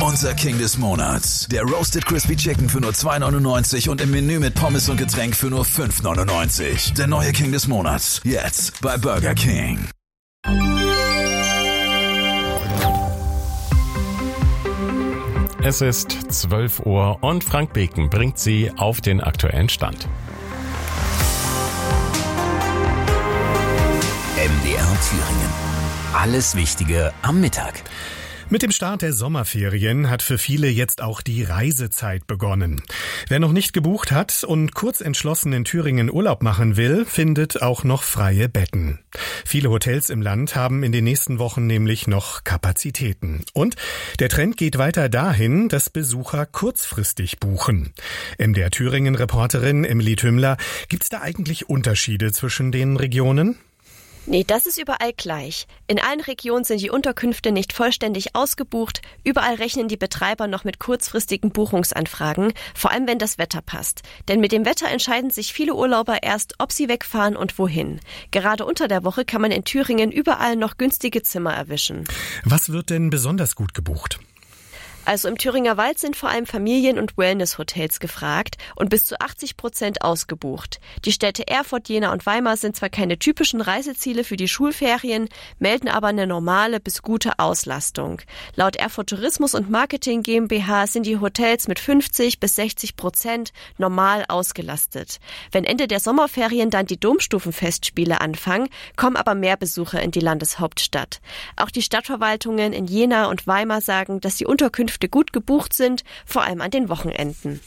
Unser King des Monats. Der Roasted Crispy Chicken für nur 2,99 und im Menü mit Pommes und Getränk für nur 5,99. Der neue King des Monats. Jetzt bei Burger King. Es ist 12 Uhr und Frank Beken bringt Sie auf den aktuellen Stand. MDR Thüringen. Alles Wichtige am Mittag. Mit dem Start der Sommerferien hat für viele jetzt auch die Reisezeit begonnen. Wer noch nicht gebucht hat und kurz entschlossen in Thüringen Urlaub machen will, findet auch noch freie Betten. Viele Hotels im Land haben in den nächsten Wochen nämlich noch Kapazitäten. Und der Trend geht weiter dahin, dass Besucher kurzfristig buchen. MDR Thüringen-Reporterin Emily Tümmler, gibt's da eigentlich Unterschiede zwischen den Regionen? Nee, das ist überall gleich. In allen Regionen sind die Unterkünfte nicht vollständig ausgebucht. Überall rechnen die Betreiber noch mit kurzfristigen Buchungsanfragen, vor allem wenn das Wetter passt. Denn mit dem Wetter entscheiden sich viele Urlauber erst, ob sie wegfahren und wohin. Gerade unter der Woche kann man in Thüringen überall noch günstige Zimmer erwischen. Was wird denn besonders gut gebucht? Also im Thüringer Wald sind vor allem Familien- und Wellness-Hotels gefragt und bis zu 80% ausgebucht. Die Städte Erfurt, Jena und Weimar sind zwar keine typischen Reiseziele für die Schulferien, melden aber eine normale bis gute Auslastung. Laut Erfurt Tourismus und Marketing GmbH sind die Hotels mit 50-60% normal ausgelastet. Wenn Ende der Sommerferien dann die Domstufenfestspiele anfangen, kommen aber mehr Besucher in die Landeshauptstadt. Auch die Stadtverwaltungen in Jena und Weimar sagen, dass die Unterkünfte gut gebucht sind, vor allem an den Wochenenden.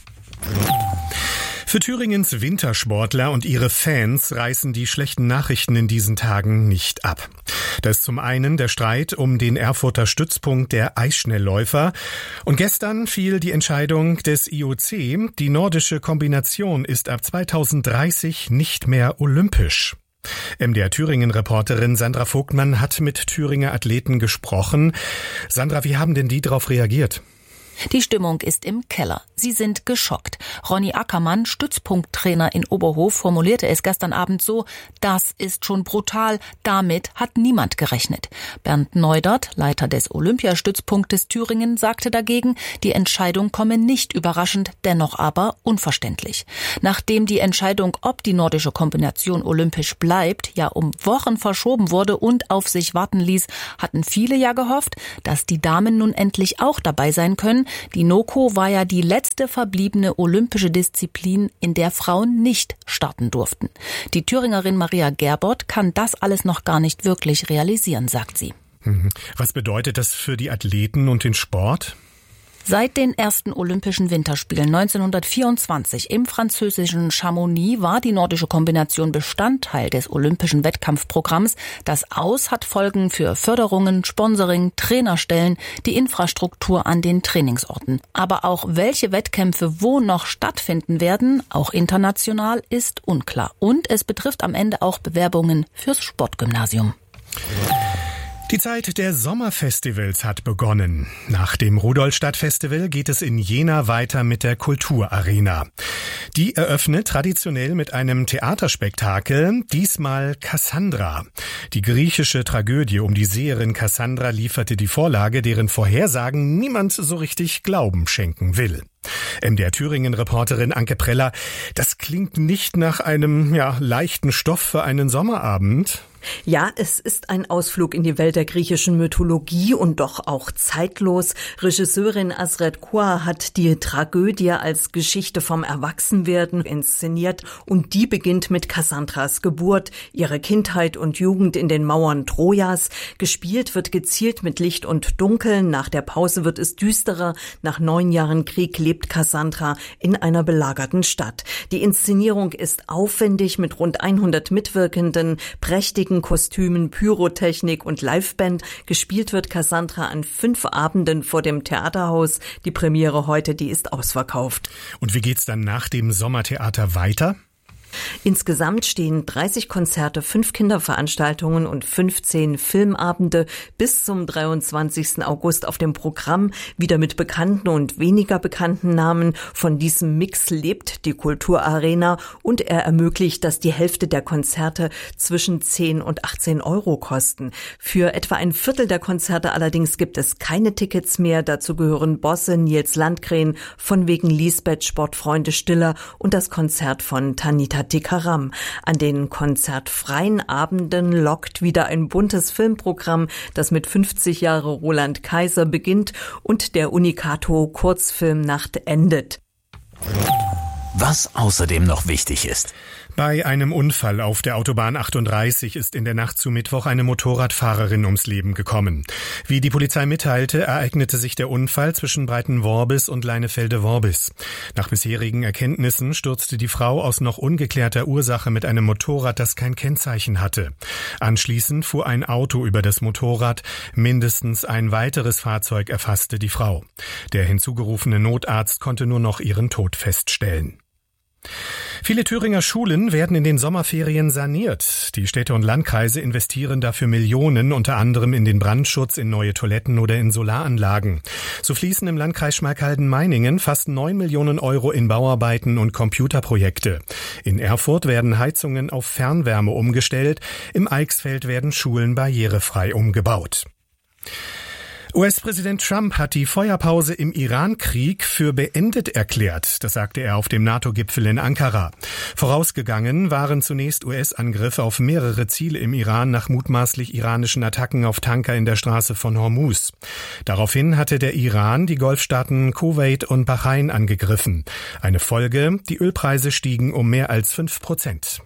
Für Thüringens Wintersportler und ihre Fans reißen die schlechten Nachrichten in diesen Tagen nicht ab. Das ist zum einen der Streit um den Erfurter Stützpunkt der Eisschnellläufer. Und gestern fiel die Entscheidung des IOC, die nordische Kombination ist ab 2030 nicht mehr olympisch. MDR Thüringen-Reporterin Sandra Vogtmann hat mit Thüringer Athleten gesprochen. Sandra, wie haben denn die darauf reagiert? Die Stimmung ist im Keller. Sie sind geschockt. Ronny Ackermann, Stützpunkttrainer in Oberhof, formulierte es gestern Abend so: Das ist schon brutal. Damit hat niemand gerechnet. Bernd Neudert, Leiter des Olympiastützpunktes Thüringen, sagte dagegen, die Entscheidung komme nicht überraschend, dennoch aber unverständlich. Nachdem die Entscheidung, ob die nordische Kombination olympisch bleibt, ja um Wochen verschoben wurde und auf sich warten ließ, hatten viele ja gehofft, dass die Damen nun endlich auch dabei sein können. Die NOKO war ja die letzte verbliebene olympische Disziplin, in der Frauen nicht starten durften. Die Thüringerin Maria Gerbert kann das alles noch gar nicht wirklich realisieren, sagt sie. Was bedeutet das für die Athleten und den Sport? Seit den ersten Olympischen Winterspielen 1924 im französischen Chamonix war die nordische Kombination Bestandteil des olympischen Wettkampfprogramms. Das Aus hat Folgen für Förderungen, Sponsoring, Trainerstellen, die Infrastruktur an den Trainingsorten. Aber auch welche Wettkämpfe wo noch stattfinden werden, auch international, ist unklar. Und es betrifft am Ende auch Bewerbungen fürs Sportgymnasium. Die Zeit der Sommerfestivals hat begonnen. Nach dem Rudolstadt-Festival geht es in Jena weiter mit der Kulturarena. Die eröffnet traditionell mit einem Theaterspektakel, diesmal Cassandra. Die griechische Tragödie um die Seherin Cassandra lieferte die Vorlage, deren Vorhersagen niemand so richtig Glauben schenken will. MDR Thüringen-Reporterin Anke Preller, das klingt nicht nach einem leichten Stoff für einen Sommerabend. Ja, es ist ein Ausflug in die Welt der griechischen Mythologie und doch auch zeitlos. Regisseurin Asret Kua hat die Tragödie als Geschichte vom Erwachsenwerden inszeniert und die beginnt mit Cassandras Geburt, ihre Kindheit und Jugend in den Mauern Trojas. Gespielt wird gezielt mit Licht und Dunkel. Nach der Pause wird es düsterer. Nach 9 Jahren Krieg lebt Cassandra in einer belagerten Stadt. Die Inszenierung ist aufwendig mit rund 100 Mitwirkenden, prächtigen Kostümen, Pyrotechnik und Liveband. Gespielt wird Cassandra an 5 Abenden vor dem Theaterhaus. Die Premiere heute, die ist ausverkauft. Und wie geht's dann nach dem Sommertheater weiter? Insgesamt stehen 30 Konzerte, 5 Kinderveranstaltungen und 15 Filmabende bis zum 23. August auf dem Programm, wieder mit bekannten und weniger bekannten Namen. Von diesem Mix lebt die Kulturarena und er ermöglicht, dass die Hälfte der Konzerte zwischen 10 und 18 Euro kosten. Für etwa ein Viertel der Konzerte allerdings gibt es keine Tickets mehr. Dazu gehören Bosse, Nils Landgren, von wegen Lisbeth, Sportfreunde Stiller und das Konzert von Tanita Tikaram. An den konzertfreien Abenden lockt wieder ein buntes Filmprogramm, das mit 50 Jahre Roland Kaiser beginnt und der Unicato Kurzfilmnacht endet. Was außerdem noch wichtig ist. Bei einem Unfall auf der Autobahn 38 ist in der Nacht zu Mittwoch eine Motorradfahrerin ums Leben gekommen. Wie die Polizei mitteilte, ereignete sich der Unfall zwischen Breitenworbis und Leinefelde-Worbis. Nach bisherigen Erkenntnissen stürzte die Frau aus noch ungeklärter Ursache mit einem Motorrad, das kein Kennzeichen hatte. Anschließend fuhr ein Auto über das Motorrad. Mindestens ein weiteres Fahrzeug erfasste die Frau. Der hinzugerufene Notarzt konnte nur noch ihren Tod feststellen. Viele Thüringer Schulen werden in den Sommerferien saniert. Die Städte und Landkreise investieren dafür Millionen, unter anderem in den Brandschutz, in neue Toiletten oder in Solaranlagen. So fließen im Landkreis Schmalkalden-Meiningen fast 9 Millionen Euro in Bauarbeiten und Computerprojekte. In Erfurt werden Heizungen auf Fernwärme umgestellt. Im Eichsfeld werden Schulen barrierefrei umgebaut. US-Präsident Trump hat die Feuerpause im Iran-Krieg für beendet erklärt. Das sagte er auf dem NATO-Gipfel in Ankara. Vorausgegangen waren zunächst US-Angriffe auf mehrere Ziele im Iran nach mutmaßlich iranischen Attacken auf Tanker in der Straße von Hormuz. Daraufhin hatte der Iran die Golfstaaten Kuwait und Bahrain angegriffen. Eine Folge: die Ölpreise stiegen um mehr als 5%.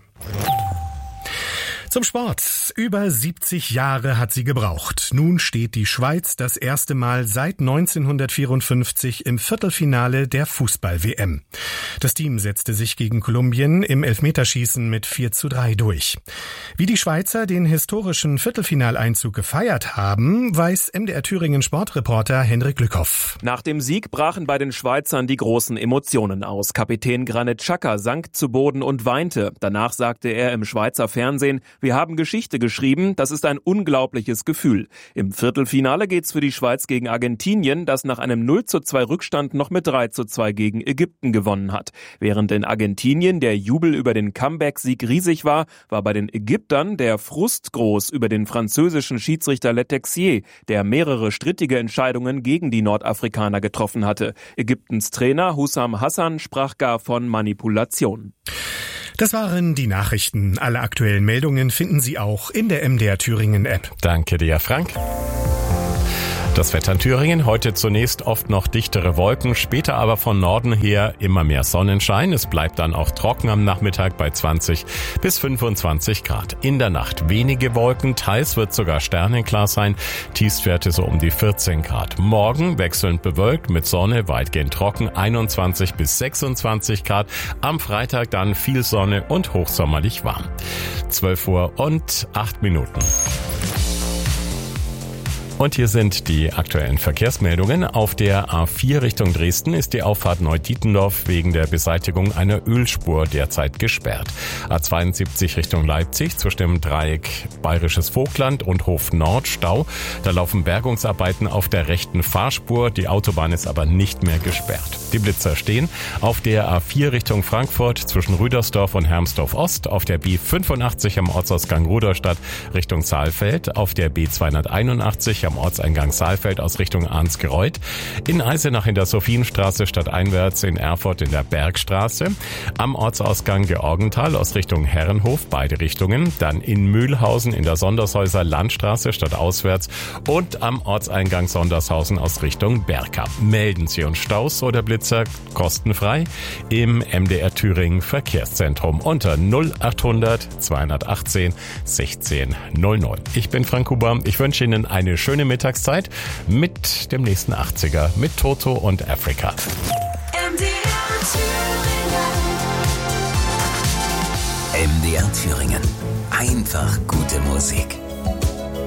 Zum Sport. Über 70 Jahre hat sie gebraucht. Nun steht die Schweiz das erste Mal seit 1954 im Viertelfinale der Fußball-WM. Das Team setzte sich gegen Kolumbien im Elfmeterschießen mit 4:3 durch. Wie die Schweizer den historischen Viertelfinaleinzug gefeiert haben, weiß MDR Thüringen Sportreporter Henrik Lückhoff. Nach dem Sieg brachen bei den Schweizern die großen Emotionen aus. Kapitän Granit Xhaka sank zu Boden und weinte. Danach sagte er im Schweizer Fernsehen: Wir haben Geschichte geschrieben, das ist ein unglaubliches Gefühl. Im Viertelfinale geht's für die Schweiz gegen Argentinien, das nach einem 0:2 Rückstand noch mit 3:2 gegen Ägypten gewonnen hat. Während in Argentinien der Jubel über den Comeback-Sieg riesig war, war bei den Ägyptern der Frust groß über den französischen Schiedsrichter Letexier, der mehrere strittige Entscheidungen gegen die Nordafrikaner getroffen hatte. Ägyptens Trainer Hussam Hassan sprach gar von Manipulation. Das waren die Nachrichten. Alle aktuellen Meldungen finden Sie auch in der MDR Thüringen App. Danke dir, Frank. Das Wetter in Thüringen, heute zunächst oft noch dichtere Wolken, später aber von Norden her immer mehr Sonnenschein. Es bleibt dann auch trocken am Nachmittag bei 20 bis 25 Grad. In der Nacht wenige Wolken, teils wird sogar sternenklar sein, Tiefstwerte so um die 14 Grad. Morgen wechselnd bewölkt mit Sonne, weitgehend trocken, 21 bis 26 Grad. Am Freitag dann viel Sonne und hochsommerlich warm. 12:08. Und hier sind die aktuellen Verkehrsmeldungen. Auf der A4 Richtung Dresden ist die Auffahrt Neudietendorf wegen der Beseitigung einer Ölspur derzeit gesperrt. A72 Richtung Leipzig zwischen dem Dreieck Bayerisches Vogtland und Hof Nord Stau. Da laufen Bergungsarbeiten auf der rechten Fahrspur. Die Autobahn ist aber nicht mehr gesperrt. Die Blitzer stehen auf der A4 Richtung Frankfurt zwischen Rüdersdorf und Hermsdorf Ost, auf der B85 am Ortsausgang Rudolstadt Richtung Saalfeld, auf der B281 am Ortseingang Saalfeld aus Richtung Arnsgereuth, in Eisenach in der Sophienstraße stadteinwärts, in Erfurt in der Bergstraße, am Ortsausgang Georgenthal aus Richtung Herrenhof, beide Richtungen, dann in Mühlhausen in der Sondershäuser Landstraße stadtauswärts und am Ortseingang Sondershausen aus Richtung Berka. Melden Sie uns Staus oder Blitzer kostenfrei im MDR Thüringen Verkehrszentrum unter 0800 218 1600. Ich bin Frank Huber. Ich wünsche Ihnen eine schöne Mittagszeit mit dem nächsten 80er mit Toto und Africa. MDR Thüringen. Einfach gute Musik.